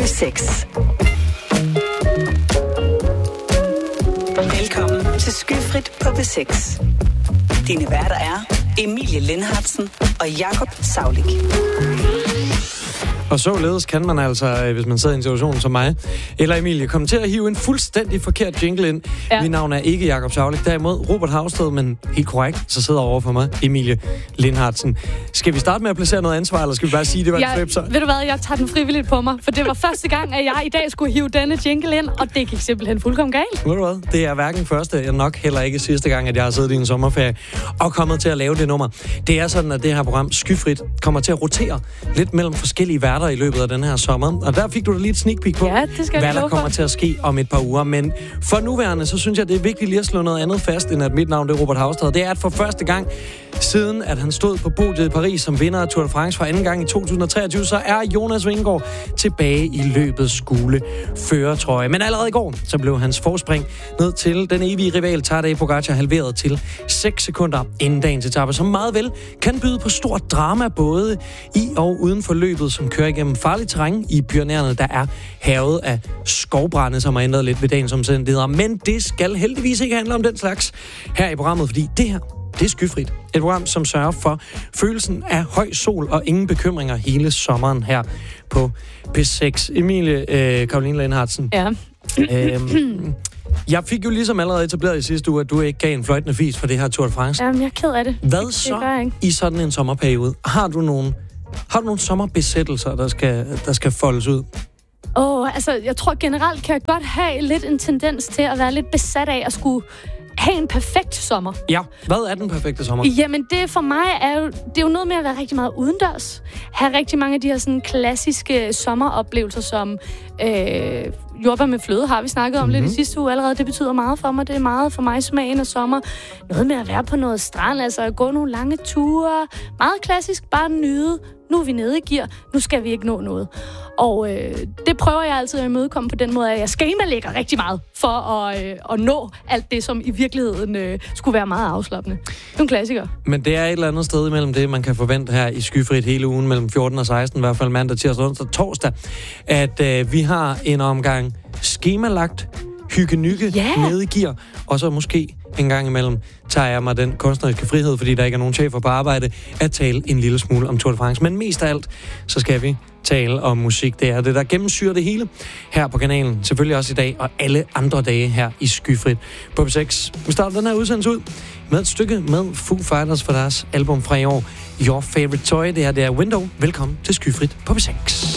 P6. Velkommen til Skyfrit på P6. Dine værter er Emilie Lindhartsen og Jakob Saulik. Og således kan man altså, hvis man sidder i en situation som mig, eller Emilie, komme til at hive en fuldstændig forkert jingle ind. Ja. Mit navn er ikke Jakob Saulik, derimod Robert Havsted, men helt korrekt, så sidder over for mig Emilie Lindhartsen. Skal vi starte med at placere noget ansvar, eller skal vi bare sige, det var en flip så? Ved du hvad, jeg tager den frivilligt på mig, for det var første gang, at jeg i dag skulle hive denne jingle ind, og det gik simpelthen fuldkommen galt. Ved du hvad, det er hverken første, og nok heller ikke sidste gang, at jeg har siddet i en sommerferie og kommet til at lave det nummer. Det er sådan, at det her program, Skyfrit, kommer til at rotere lidt mellem forskellige værter i løbet af den her sommer. Og der fik du da lige et sneak peek på, hvad der kommer til at ske om et par uger. Men for nuværende, så synes jeg, det er vigtigt lige at slå noget andet fast, end at mit navn det er Robert Havsted. Det er, at for første gang siden, at han stod på podiet i Paris som vinder af Tour de France for anden gang i 2023, så er Jonas Vingegaard tilbage i løbets gule førertrøje. Men allerede i går, så blev hans forspring ned til den evige rival Tadej Pogačar halveret til 6 sekunder inden dagens etape, som meget vel kan byde på stort drama både i og uden for løbet, som kører igennem farligt terræn i Pyrenæerne, der er hærget af skovbrande, som har ændret lidt ved dagens omstændigheder. Men det skal heldigvis ikke handle om den slags her i programmet, fordi det her, det er Skyfrit. Et program, som sørger for følelsen af høj sol og ingen bekymringer hele sommeren her på P6. Emilie Caroline Lindhartsen. Ja. Jeg fik jo ligesom allerede etableret i sidste uge, at du ikke gav en fløjtende fis for det her Tour de France. Jamen, jeg er ked af det. Hvad så i sådan en sommerperiode? Har du nogle sommerbesættelser, der skal foldes ud? Altså, jeg tror generelt kan jeg godt have lidt en tendens til at være lidt besat af at skulle have en perfekt sommer. Ja, hvad er den perfekte sommer? Jamen, det for mig det er jo noget med at være rigtig meget udendørs. Have rigtig mange af de her sådan klassiske sommeroplevelser, som jordbær med fløde har vi snakket om lidt i sidste uge allerede. Det betyder meget for mig. Det er meget for mig smagen af sommer. Noget med at være på noget strand, altså at gå nogle lange ture. Meget klassisk, bare nyde. Nu er vi nede i gear. Nu skal vi ikke nå noget. Og det prøver jeg altid at imødekomme på den måde, at jeg skemalægger rigtig meget for at nå alt det, som i virkeligheden skulle være meget afslappende. Det er en klassiker. Men det er et eller andet sted imellem det, man kan forvente her i Skyfrit hele ugen, mellem 14 og 16, i hvert fald mandag, tirsdag, onsdag, torsdag, at vi har en omgang skemalagt hygge-nygge nede i gear, og så måske en gang imellem tager jeg mig den kunstneriske frihed, fordi der ikke er nogen chefer på arbejde, at tale en lille smule om Tour de France. Men mest af alt, så skal vi tale om musik. Det er det, der gennemsyrer det hele her på kanalen. Selvfølgelig også i dag, og alle andre dage her i Skyfrit på P6. Vi starter den her udsendelse ud med et stykke med Foo Fighters for deres album fra i år, Your Favorite Toy. Det er Window. Velkommen til Skyfrit på P6.